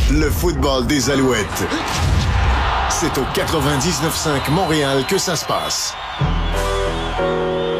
Le football des Alouettes. C'est au 99.5 Montréal que ça se passe.